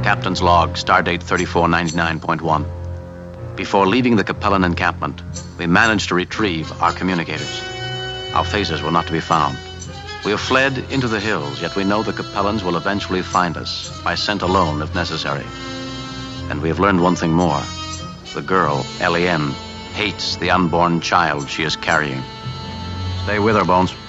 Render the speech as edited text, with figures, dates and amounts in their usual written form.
Captain's log, stardate 3499.1. Before leaving the Capellan encampment, we managed to retrieve our communicators. Our phasers were not to be found. We have fled into the hills, yet we know the Capellans will eventually find us, by scent alone if necessary. And we have learned one thing more. The girl, Ellie hates the unborn child she is carrying. Stay with her, Bones.